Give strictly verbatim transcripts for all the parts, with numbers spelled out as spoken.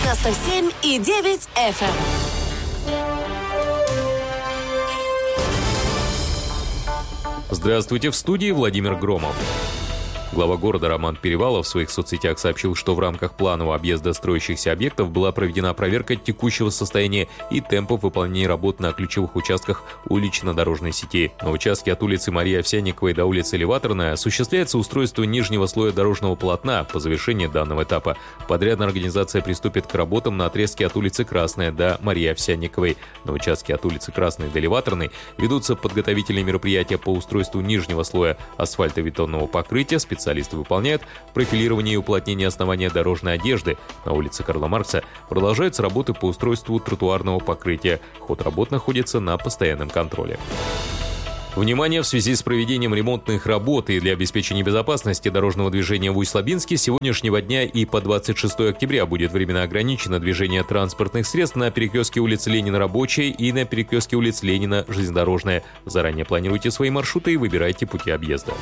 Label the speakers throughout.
Speaker 1: девяносто семь и девять эф эм.
Speaker 2: Здравствуйте, в студии Владимир Громов. Глава города Роман Перевалов в своих соцсетях сообщил, что в рамках планового объезда строящихся объектов была проведена проверка текущего состояния и темпов выполнения работ на ключевых участках улично-дорожной сети. На участке от улицы Марии Овсянниковой до улицы Элеваторная осуществляется устройство нижнего слоя дорожного полотна. По завершении данного этапа подрядная организация приступит к работам на отрезке от улицы Красная до Марии Овсянниковой. На участке от улицы Красной до Элеваторной ведутся подготовительные мероприятия по устройству нижнего слоя асфальтобетонного покрытия. Специалисты выполняют профилирование и уплотнение основания дорожной одежды. На улице Карла Маркса продолжаются работы по устройству тротуарного покрытия. Ход работ находится на постоянном контроле. Внимание! В связи с проведением ремонтных работ и для обеспечения безопасности дорожного движения в Усть-Лабинске с сегодняшнего дня и по двадцать шестого октября будет временно ограничено движение транспортных средств на перекрестке улицы Ленина Рабочая и на перекрестке улиц Ленина Железнодорожная. Заранее планируйте свои маршруты и выбирайте пути объезда.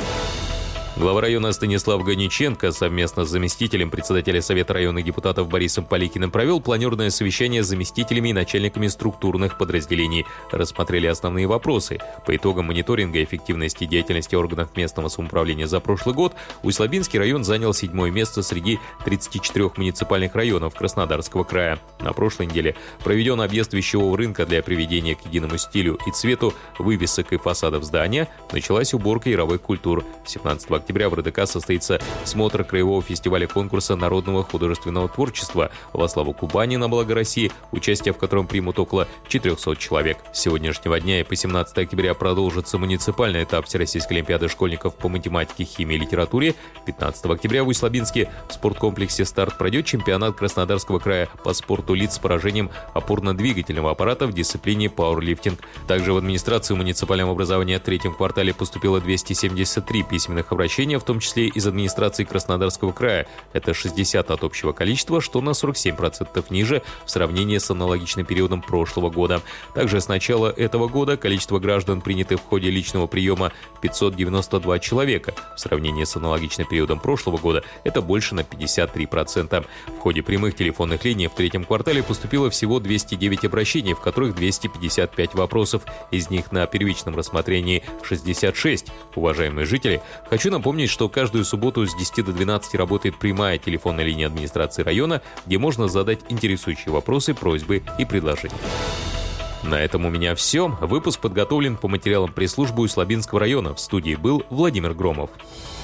Speaker 2: Глава района Станислав Ганиченко совместно с заместителем председателя Совета районных депутатов Борисом Поликиным провел планерное совещание с заместителями и начальниками структурных подразделений. Рассмотрели основные вопросы. По итогам мониторинга эффективности деятельности органов местного самоуправления за прошлый год Усть-Лабинский район занял седьмое место среди тридцати четырёх муниципальных районов Краснодарского края. На прошлой неделе проведен объезд вещевого рынка для приведения к единому стилю и цвету вывесок и фасадов здания. Началась уборка яровых культур. семнадцатого октября в РДК состоится смотр краевого фестиваля конкурса народного художественного творчества «Во славу Кубани на благо России», участие в котором примут около четырехсот человек. С сегодняшнего дня и по семнадцатого октября продолжится муниципальный этап Всероссийской олимпиады школьников по математике, химии и литературе. пятнадцатого октября в Усть-Лабинске в спорткомплексе «Старт» пройдет чемпионат Краснодарского края по спорту лиц с поражением опорно-двигательного аппарата в дисциплине пауэрлифтинг. Также в администрацию муниципального образования в третьем квартале поступило двести семьдесят три письменных обращений, в том числе из администрации Краснодарского края. Это шестьдесят от общего количества, что на сорок семь процентов ниже в сравнении с аналогичным периодом прошлого года. Также с начала этого года количество граждан, принятых в ходе личного приема, пятьсот девяносто два человека. В сравнении с аналогичным периодом прошлого года это больше на пятьдесят три процента. В ходе прямых телефонных линий в третьем квартале поступило всего двести девять обращений, в которых двести пятьдесят пять вопросов. Из них на первичном рассмотрении шестьдесят шесть. Уважаемые жители, хочу напомнить, Помнить, что каждую субботу с десяти до двенадцати работает прямая телефонная линия администрации района, где можно задать интересующие вопросы, просьбы и предложения. На этом у меня все. Выпуск подготовлен по материалам пресс-службы Усть-Лабинского района. В студии был Владимир Громов.